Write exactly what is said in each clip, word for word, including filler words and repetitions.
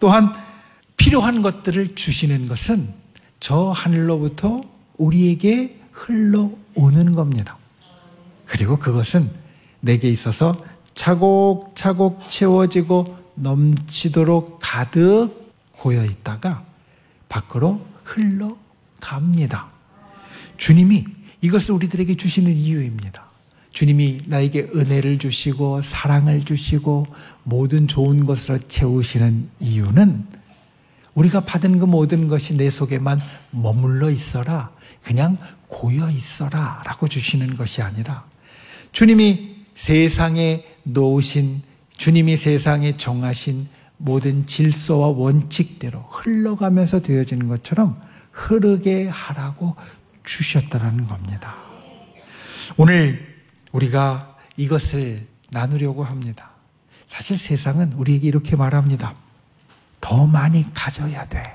또한 필요한 것들을 주시는 것은 저 하늘로부터 우리에게 흘러오는 겁니다. 그리고 그것은 내게 있어서 차곡차곡 채워지고 넘치도록 가득 고여 있다가 밖으로 흘러갑니다. 주님이 이것을 우리들에게 주시는 이유입니다. 주님이 나에게 은혜를 주시고 사랑을 주시고 모든 좋은 것으로 채우시는 이유는 우리가 받은 그 모든 것이 내 속에만 머물러 있어라, 그냥 고여 있어라 라고 주시는 것이 아니라 주님이 세상에 놓으신, 주님이 세상에 정하신 모든 질서와 원칙대로 흘러가면서 되어지는 것처럼 흐르게 하라고 주셨다는 겁니다. 오늘 우리가 이것을 나누려고 합니다. 사실 세상은 우리에게 이렇게 말합니다. 더 많이 가져야 돼.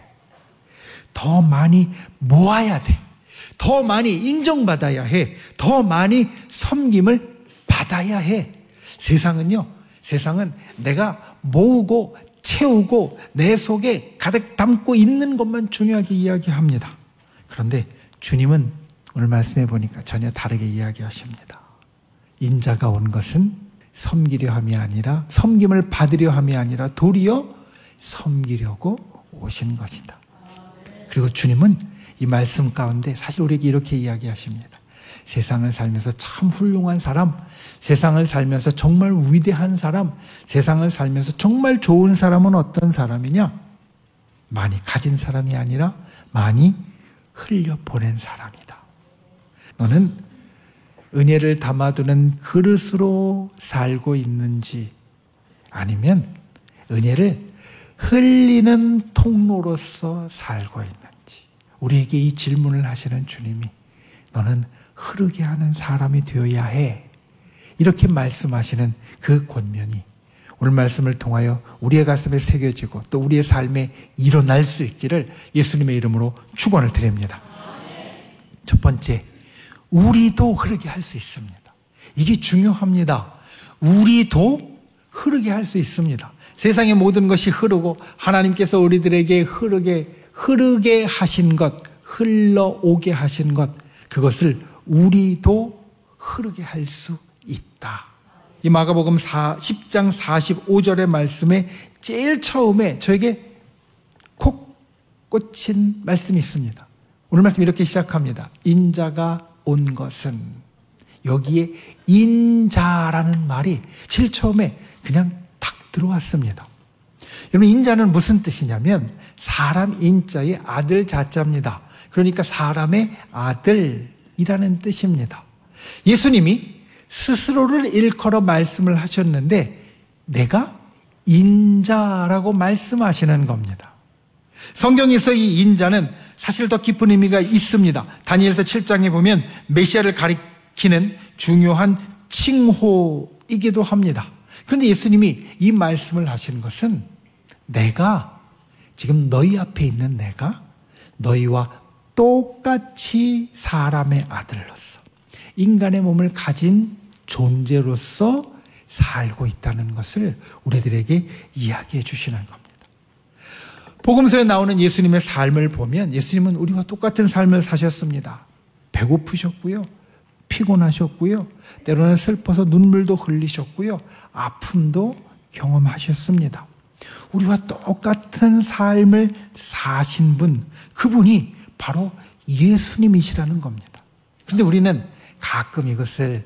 더 많이 모아야 돼. 더 많이 인정받아야 해. 더 많이 섬김을 받아야 해. 세상은요, 세상은 내가 모으고 채우고 내 속에 가득 담고 있는 것만 중요하게 이야기합니다. 그런데 주님은 오늘 말씀해 보니까 전혀 다르게 이야기하십니다. 인자가 온 것은 섬기려 함이 아니라, 섬김을 받으려 함이 아니라 도리어 섬기려고 오신 것이다. 그리고 주님은 이 말씀 가운데 사실 우리에게 이렇게 이야기하십니다. 세상을 살면서 참 훌륭한 사람, 세상을 살면서 정말 위대한 사람, 세상을 살면서 정말 좋은 사람은 어떤 사람이냐? 많이 가진 사람이 아니라 많이 흘려보낸 사람이다. 너는 은혜를 담아두는 그릇으로 살고 있는지, 아니면 은혜를 흘리는 통로로서 살고 있는지, 우리에게 이 질문을 하시는 주님이 너는 흐르게 하는 사람이 되어야 해, 이렇게 말씀하시는 그 권면이 오늘 말씀을 통하여 우리의 가슴에 새겨지고 또 우리의 삶에 일어날 수 있기를 예수님의 이름으로 축원을 드립니다. 첫 번째, 우리도 흐르게 할 수 있습니다. 이게 중요합니다. 우리도 흐르게 할 수 있습니다. 세상의 모든 것이 흐르고 하나님께서 우리들에게 흐르게 흐르게 하신 것, 흘러오게 하신 것, 그것을 우리도 흐르게 할 수 있다. 이 마가복음 십 장 사십오 절의 말씀에 제일 처음에 저에게 콕 꽂힌 말씀이 있습니다. 오늘 말씀 이렇게 시작합니다. 인자가 온 것은, 여기에 인자라는 말이 제일 처음에 그냥 탁 들어왔습니다. 여러분, 인자는 무슨 뜻이냐면 사람 인자의 아들 자자입니다. 그러니까 사람의 아들이라는 뜻입니다. 예수님이 스스로를 일컬어 말씀을 하셨는데 내가 인자라고 말씀하시는 겁니다. 성경에서 이 인자는 사실 더 깊은 의미가 있습니다. 다니엘서 칠 장에 보면 메시아를 가리키는 중요한 칭호이기도 합니다. 그런데 예수님이 이 말씀을 하시는 것은 내가, 지금 너희 앞에 있는 내가 너희와 똑같이 사람의 아들로서, 인간의 몸을 가진 존재로서 살고 있다는 것을 우리들에게 이야기해 주시는 겁니다. 복음서에 나오는 예수님의 삶을 보면 예수님은 우리와 똑같은 삶을 사셨습니다. 배고프셨고요, 피곤하셨고요, 때로는 슬퍼서 눈물도 흘리셨고요, 아픔도 경험하셨습니다. 우리와 똑같은 삶을 사신 분, 그분이 바로 예수님이시라는 겁니다. 그런데 우리는 가끔 이것을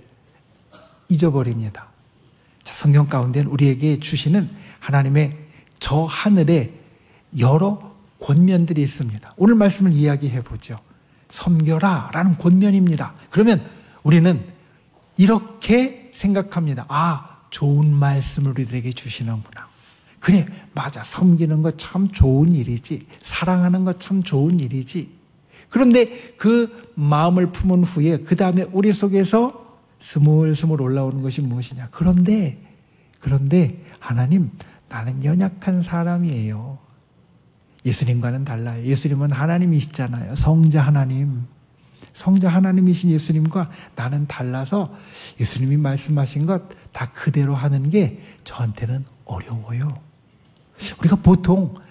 잊어버립니다. 자, 성경 가운데는 우리에게 주시는 하나님의 저 하늘에 여러 권면들이 있습니다. 오늘 말씀을 이야기해 보죠. 섬겨라 라는 권면입니다. 그러면 우리는 이렇게 생각합니다. 아, 좋은 말씀을 우리들에게 주시는구나. 그래, 맞아. 섬기는 것 참 좋은 일이지. 사랑하는 것 참 좋은 일이지. 그런데 그 마음을 품은 후에 그 다음에 우리 속에서 스물스물 올라오는 것이 무엇이냐. 그런데, 그런데 하나님, 나는 연약한 사람이에요. 예수님과는 달라요. 예수님은 하나님이시잖아요. 성자 하나님. 성자 하나님이신 예수님과 나는 달라서 예수님이 말씀하신 것 다 그대로 하는 게 저한테는 어려워요. 우리가 보통